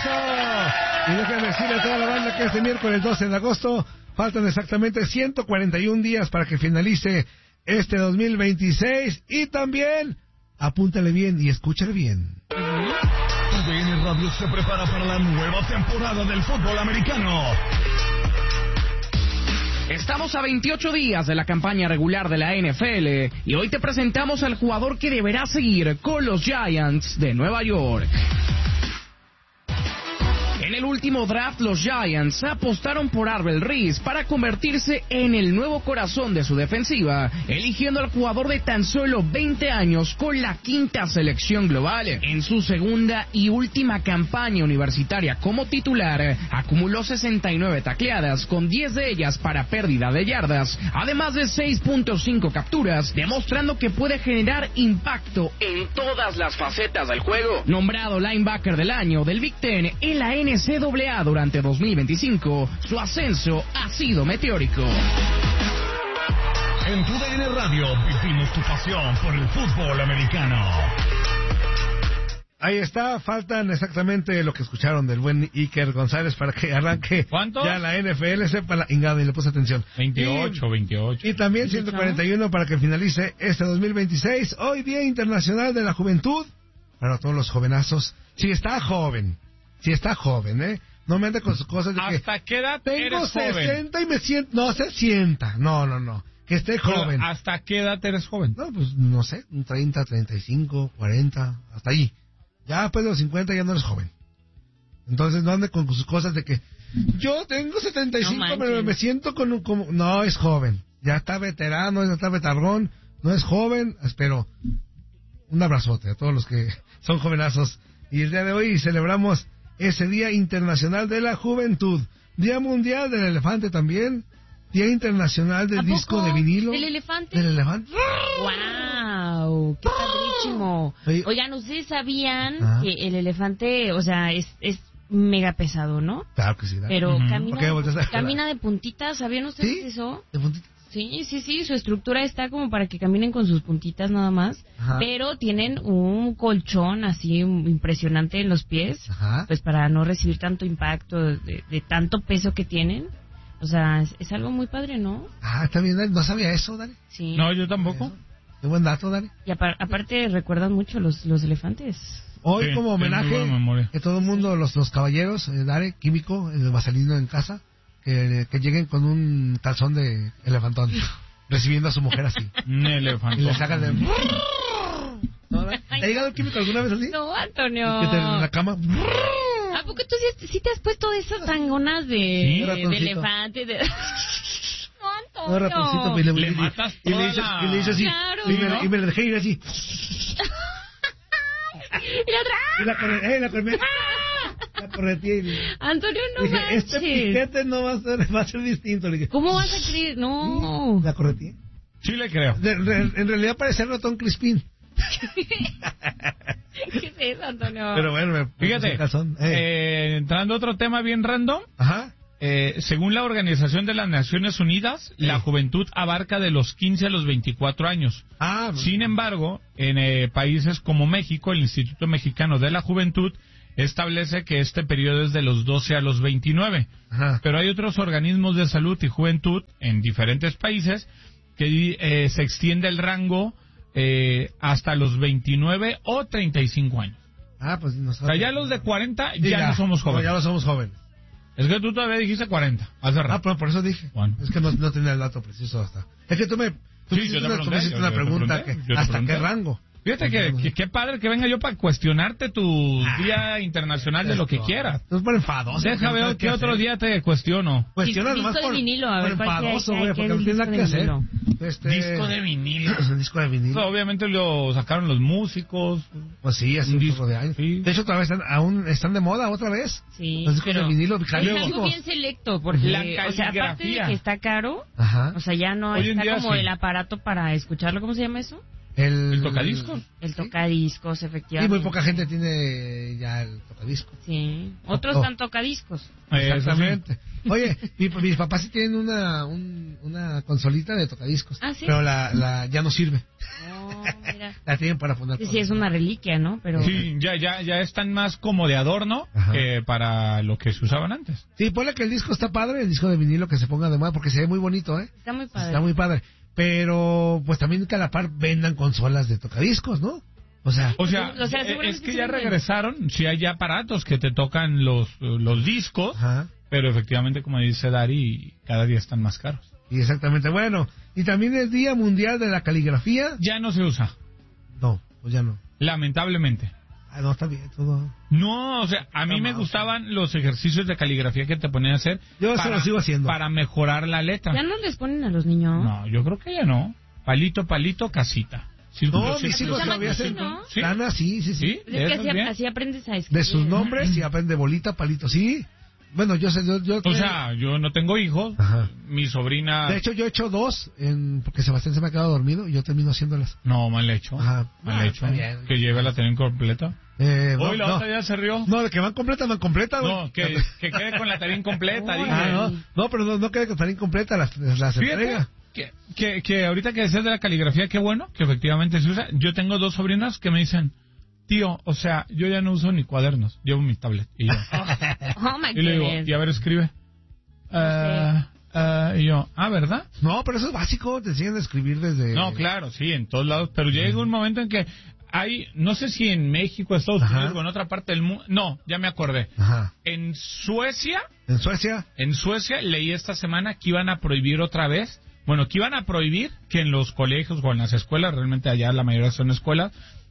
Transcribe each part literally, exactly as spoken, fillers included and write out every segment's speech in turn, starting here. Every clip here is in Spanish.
Y déjenme decirle a toda la banda que este miércoles doce de agosto faltan exactamente ciento cuarenta y un días para que finalice este dos mil veintiséis. Y también, apúntale bien y escúchale bien. T V N Radio se prepara para la nueva temporada del fútbol americano. Estamos a veintiocho días de la campaña regular de la N F L y hoy te presentamos al jugador que deberá seguir con los Giants de Nueva York. En el último draft, los Giants apostaron por Arvel Reese para convertirse en el nuevo corazón de su defensiva, eligiendo al jugador de tan solo veinte años con la quinta selección global. En su segunda y última campaña universitaria como titular, acumuló sesenta y nueve tacleadas, con diez de ellas para pérdida de yardas, además de seis punto cinco capturas, demostrando que puede generar impacto en todas las facetas del juego. Nombrado linebacker del año del Big Ten en la N C A A durante dos mil veinticinco, su ascenso ha sido meteórico. En T V N Radio vivimos tu pasión por el fútbol americano. Ahí está, faltan exactamente lo que escucharon del buen Iker González para que arranque. ¿Cuántos? Ya la N F L, sepa la ingada y le puse atención. veintiocho, y, veintiocho. Y también ciento cuarenta y uno para que finalice este dos mil veintiséis. Hoy Día Internacional de la Juventud. Para todos los jovenazos. Si está joven, si está joven, ¿eh? No me ande con sus cosas de que... ¿Hasta qué edad tengo eres joven? sesenta y me siento... No, se sienta. No, no, no. Que esté joven. Pero, ¿hasta qué edad eres joven? No, pues no sé, un treinta, treinta y cinco, cuarenta, hasta ahí. Ya después de los cincuenta ya no eres joven. Entonces no ande con sus cosas de que yo tengo setenta y cinco, no pero me siento con un... Como... No, es joven. Ya está veterano, ya está vetarrón. No es joven. Espero un abrazote a todos los que son jovenazos. Y el día de hoy celebramos ese Día Internacional de la Juventud. Día Mundial del Elefante también. Día Internacional del Disco de vinilo. ¿Del elefante? Del elefante. ¡Wow! ¡Qué padrísimo! Oye, Oigan, ¿ustedes sabían ¿ah? que el elefante, o sea, es, es mega pesado, ¿no? Claro que sí. ¿Da? Pero Uh-huh. camina, Okay, volteas a- camina de puntitas, ¿sabían ustedes ¿Sí? eso? De puntita. Sí, sí, sí, su estructura está como para que caminen con sus puntitas nada más, Ajá. pero tienen un colchón así impresionante en los pies, Ajá. pues para no recibir tanto impacto de, de tanto peso que tienen. O sea, es, es algo muy padre, ¿no? Ah, está bien, Dani. No sabía eso, Dani. Sí. No, yo tampoco. Qué buen dato, Dani. Y apar- aparte recuerdan mucho los, los elefantes. Hoy Sí, como tengo homenaje muy buena memoria. que todo el mundo, los, los caballeros, eh, Dani, químico, el vaselino en casa, que, que lleguen con un calzón de elefantón, recibiendo a su mujer así. Un elefante. Y le sacan de... ¿No, Dani? ¿Te ha llegado el químico alguna vez así? No, Antonio. Que te en la cama... ¿A poco tú sí, sí te has puesto de esas tangonas de, Sí, de ratoncito. elefante? De... No, No, Antonio. ratoncito, y le, Le y- matas y le toda hice, la- y le hice así, Claro. y, me, Sí, ¿no? y me la dejé ir así, Y la otra... y la corre, eh, la corre, la corretí y Antonio, no dije, manches. este piquete no va a ser, va a ser distinto, le dije, ¿Cómo vas a creer? No. la corretí. Sí le creo. De- de- en realidad parece el ratón Crispín. ¿Qué es eso, Antonio? Pero bueno, me puse Fíjate, el calzón. Eh. eh, entrando a otro tema bien random, Ajá. eh, según la Organización de las Naciones Unidas, la juventud abarca de los quince a los veinticuatro años. Ah, Sin embargo, en eh, países como México, el Instituto Mexicano de la Juventud establece que este periodo es de los doce a los veintinueve. ajá. Pero hay otros organismos de salud y juventud en diferentes países que eh, se extiende el rango eh, hasta los veintinueve o treinta y cinco años. Ah, pues no O sea, ya los de cuarenta Sí, ya, no somos jóvenes. Ya no somos jóvenes. Es que tú todavía dijiste cuarenta, hace Ah, rato. pero por eso dije. Bueno. Es que no, no tenía el dato preciso hasta. Es que tú me, tú Sí, me hiciste yo te una, tú me pregunté, hiciste yo- una yo te pregunta pregunté, que yo te hasta pregunté. qué rango. Fíjate que, que- qué padre que venga yo para cuestionarte tu Día Internacional de lo que quieras. Entonces por enfadoso. Deja porque no ver hay qué otro hacer. día te cuestiono. Cuestiona Disco nomás de por, vinilo, a por ver, ¿cuál que hay? enfadoso, ¿Qué hay? güey, ¿Qué porque hay no tienes nada que disco de hacer. vinilo? Este, Disco de vinilo. Un disco de vinilo. Obviamente lo sacaron los músicos. Pues sí, hace Un un disco, poco de años. sí. De hecho, otra vez están, aún están de moda, otra vez. Sí, Los discos pero de vinilo, es carísimos. algo bien selecto, porque, La o sea, aparte de caligrafía. que está caro, Ajá. o sea, ya no Hoy en está día como sí. el aparato para escucharlo, ¿cómo se llama eso? El, El tocadiscos. El Sí. tocadiscos, Y efectivamente. muy poca gente tiene ya el tocadiscos. Sí, otros Oh. están tocadiscos. Eh, Exactamente. Oye, mi- mis papás sí tienen una, un- una consolita de tocadiscos. ¿Ah, sí? Pero la, la ya no sirve. Oh, mira. la tienen para poner. Sí, sí, es una reliquia, ¿no? Pero Sí, ya, ya, ya están más como de adorno Ajá. que para lo que se usaban antes. Sí, ponle que el disco está padre, el disco de vinilo que se ponga de moda, porque se ve muy bonito, ¿eh? está muy padre. Está muy padre. Pero, pues también que a la par vendan consolas de tocadiscos, ¿no? O sea, O sea, O sea, eh, seguramente es que sí ya venden. regresaron, sí hay ya aparatos que te tocan los, los discos, ajá. pero efectivamente, como dice Dari, cada día están más caros. Y exactamente, bueno. Y también el Día Mundial de la Caligrafía. Ya no se usa, No, pues ya no. lamentablemente. Ah, no, está bien, todo. No, o sea, a mí No, me no. gustaban los ejercicios de caligrafía que te ponían a hacer. Yo eso para, lo sigo haciendo. Para mejorar la letra. ¿Ya no les ponen a los niños? No, yo creo que ya no. Palito, palito, casita. Círculo, No, mis círculo, hijos llama todavía así, hacen. ¿no? Sí. Lana, sí, sí, sí. ¿Sí? Pues es que ¿De así, esas bien? así aprendes a escribir. De sus nombres y aprende bolita, palito. Sí. Bueno, yo sé, yo. yo O sea, yo no tengo hijos. Ajá. Mi sobrina... De hecho, yo he hecho dos, en, porque Sebastián se me ha quedado dormido y yo termino haciéndolas. No, mal hecho. Ajá. Mal Ah, hecho. está bien. Que lleve la tarea incompleta. Eh, no, Hoy la no. otra ya se rió. No, de que van completas, van completas, güey. No, que, que quede con la tarea incompleta. dije. Ah, no, no, pero no, no quede que están incompleta, las, las Fíjate entrega. que, que, que ahorita que decías de la caligrafía, qué bueno, que efectivamente se usa. Yo tengo dos sobrinas que me dicen, tío, o sea, yo ya no uso ni cuadernos, llevo mi tablet. Y yo, Oh my y le digo, goodness. y a ver, escribe. Ah, ah, y yo, ah, ¿verdad? No, pero eso es básico, te enseñan a escribir desde... No, claro, sí, en todos lados, pero llega un momento en que hay, no sé si en México, Estados Ajá. Unidos o en otra parte del mundo, no, ya me acordé. Ajá. En Suecia, En Suecia, en Suecia leí esta semana que iban a prohibir otra vez, bueno, que iban a prohibir que en los colegios o en las escuelas, realmente allá la mayoría son escuelas,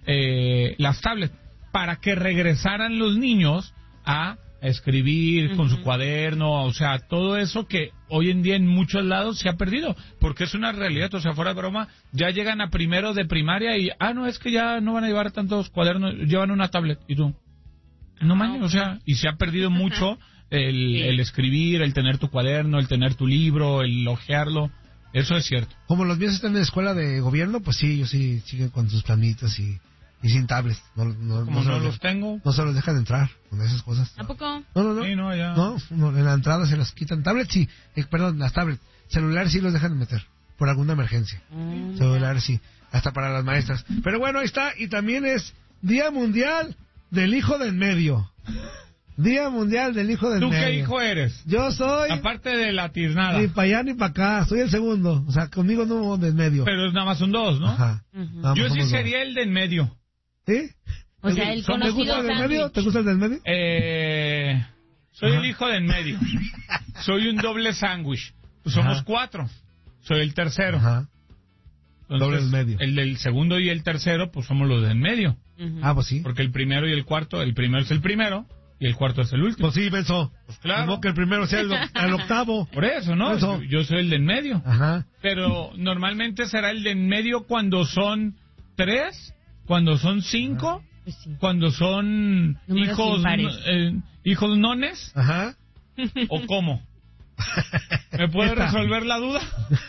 eh, las tablets, para que regresaran los niños a escribir uh-huh. con su cuaderno, o sea, todo eso que hoy en día en muchos lados se ha perdido, porque es una realidad, o sea, fuera de broma, ya llegan a primero de primaria y, ah, no, es que ya no van a llevar tantos cuadernos, llevan una tablet, y tú, no mames, o sea, y se ha perdido mucho el, sí. el escribir, el tener tu cuaderno, el tener tu libro, el hojearlo, eso es cierto. Como los míos están en escuela de gobierno, pues sí, ellos sí siguen con sus planitos y... Y sin tablets. No, no, Como no, no los, los tengo. No se los dejan entrar con esas cosas. ¿A poco? No, no, no. Sí, no, ya. No, no, en la entrada se las quitan. Tablets sí, eh, perdón, las tablets. Celulares sí los dejan meter, por alguna emergencia. Mm, Celulares sí, hasta para las maestras. Pero bueno, ahí está. Y también es Día Mundial del Hijo del Medio. Día Mundial del Hijo del ¿Tú Medio. ¿Tú qué hijo eres? Yo soy... Aparte de la tiznada. Ni para allá ni para acá, soy el segundo. O sea, conmigo no hubo del medio. Pero es nada más un dos, ¿no? Ajá. Uh-huh. Yo sí sería dos. El del medio. ¿Sí? O sea, el conocido ¿Te gusta el del medio? ¿Te gusta el del medio? Eh, soy Ajá. el hijo del medio. Soy un doble sándwich. Somos Ajá. cuatro. Soy el tercero. Ajá. Entonces, doble del medio. El del segundo y el tercero, pues somos los del medio. Uh-huh. Ah, pues sí. Porque el primero y el cuarto, el primero es el primero y el cuarto es el último. Pues sí, Benzo. Pues claro. No que el primero sea el, el octavo. Por eso, ¿no? Benzo. Yo soy el del medio. Ajá. Pero normalmente será el del medio cuando son tres, cuando son cinco... Ajá. Pues sí. Cuando son Números hijos eh, hijos nones. Ajá. ¿O cómo? ¿Me puede Esta. resolver la duda?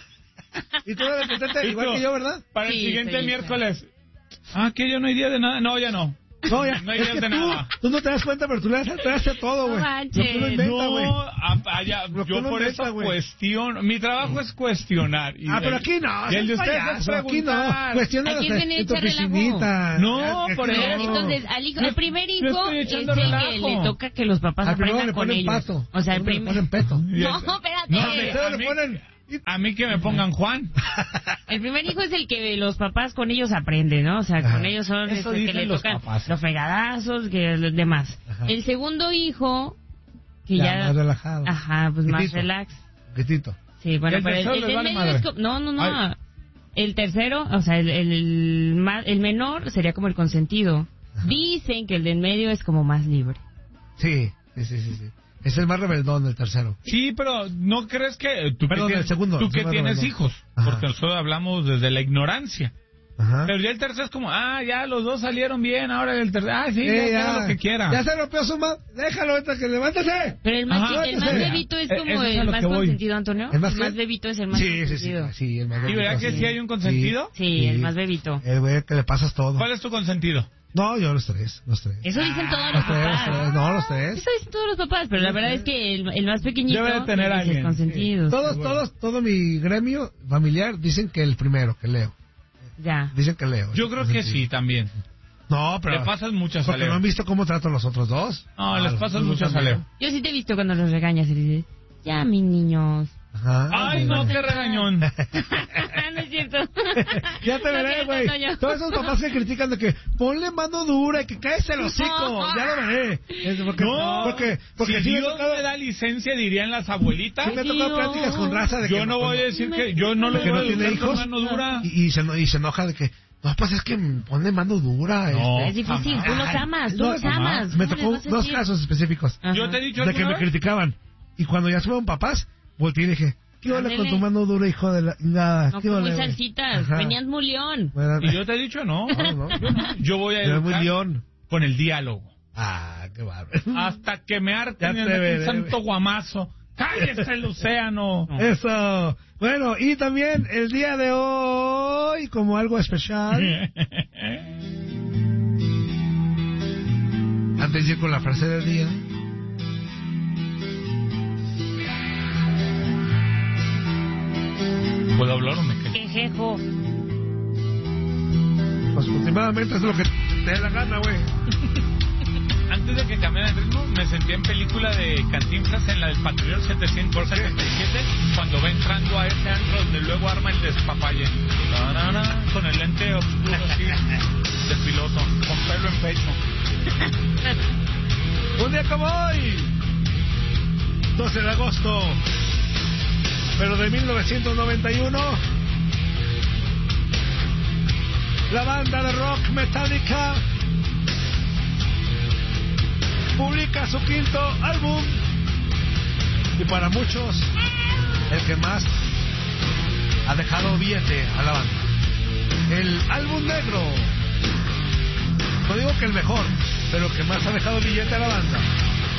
Y tú le contestaste igual que yo, ¿verdad? Para Sí, el siguiente sí, miércoles. Ah, que yo no hay día de nada. No, ya no. No, ya. No hay es días que de tú, nada. tú no te das cuenta, pero tú le das alteraste a todo, güey. No Lo manches. que uno inventa, güey. No, a- allá, Lo que yo uno por inventa, eso güey. cuestiono. Mi trabajo es cuestionar. Y Ah, pero el- aquí no. Y el de seas ustedes es payaso, aquí no. preguntar. Cuestiona Aquí en viene a tu echar relajo. oficinita. No, Aquí por Pero eso. entonces, al, hijo, Yo- al primer yo hijo estoy es el echando que relajo. le toca que los papás Al primero aprendan le con ponen ellos. pato. O sea, el Le primer... ponen peto. No, espérate. No, Al tercero a le mí- ponen... A mí que me pongan Juan. El primer hijo es el que los papás con ellos aprenden, ¿no? O sea, Ajá. con ellos son Eso este, que dicen le los tocan papás. los fregadazos, que los demás. Ajá. El segundo hijo, que Ya, ya... más relajado. Ajá, pues más Quietito. relax. Quietito. Sí, bueno, ¿Y el pero el, tercero el les del vale medio madre? es como... No, no, no. Ay. El tercero, o sea, el, el, el, ma- el menor sería como el consentido. Ajá. Dicen que el del medio es como más libre. Sí, sí, sí, sí. sí. Es el más rebeldón, el tercero. Sí, pero ¿no crees que tú Perdón, que, el tienes- segundo, tú el que segundo tienes rebeldón. hijos? Ajá. Porque nosotros hablamos desde la ignorancia. Ajá. Pero ya el tercero es como, ah, ya los dos salieron bien, ahora el tercero, ah, sí, Eh, ya, haga lo que quiera. Ya se rompió su mano. Déjalo ahorita que levántese. Pero el más, Ajá, chi- el más sí. bebito es Eh, como eso es a el lo más que voy. consentido, Antonio. ¿El más qué? bebito es el más Sí, sí, sí, consentido. sí, el más ¿Y verdad que sí. sí hay un consentido? Sí, el más bebito. El güey que le pasas todo. ¿Cuál es tu consentido? No, yo los tres, los tres. Eso dicen todos Los los tres, los tres. papás. No, los tres. Eso dicen todos los papás, pero la verdad es que el, el más pequeñito Debe de tener es alguien, el consentido. Todos, todos, todo mi gremio familiar dicen que el primero, que Leo. Ya. Dicen que Leo. Yo creo que sí, también. No, pero... Le pasas muchas a Porque Leo. no han visto cómo trato a los otros dos. No, Ah, les los pasas otros muchas a también. Leo. Yo sí te he visto cuando los regañas y dices, ya, mis niños. Ajá. Ay, no, qué regañón. no es cierto. Ya te No es veré, cierto, güey. Toño. Todos esos papás que critican de que ponle mano dura y que cáese el hocico. Ya lo veré. Es porque, No, porque, porque si sí me ha Dios tocado, me da licencia, dirían las abuelitas. sí me ha tocado Dios. pláticas con raza de que Yo no voy a decir que yo no lo que voy no a tiene educar con hijos mano dura. y, y, se, eno- y se enoja de que no, pues es que pone mano dura. No. este. Es difícil, jamás. tú los amas, tú No, los jamás. amas. Me ¿Cómo tocó les vas a dos decir? casos específicos Ajá. Yo te he dicho de que me alguna vez? criticaban. Y cuando ya fueron papás, volteé y dije, ¿qué onda Ándele. con tu mano dura, hijo de la nada? No, ¿Qué como muy ole, güey? salsitas, Ajá. venías muy león. Bueno, Y yo te he dicho no. no, no. Yo no. Yo voy a Era muy educar león. con el diálogo. Ah, qué bárbaro. Hasta que me arte Ya me te mete veré, un santo guamazo. ¡Cállese el océano! Eso. Bueno, y también el día de hoy, como algo especial, antes de ir con la frase del día, ¿Puedo hablar o me callo? Quejejo. pues últimamente es lo que te dé la gana, güey. Antes de que cambiara el ritmo, me sentí en película de Cantinflas en la del Patrullero setecientos setenta y siete, cuando va entrando a ese antro donde luego arma el despapalle. Tarara, con el lente oscuro así, de piloto, con pelo en pecho. Un día como hoy, doce de agosto, pero de mil novecientos noventa y uno, la banda de rock Metallica publica su quinto álbum, y para muchos el que más ha dejado billete a la banda, el álbum negro. No digo que el mejor, pero el que más ha dejado billete a la banda.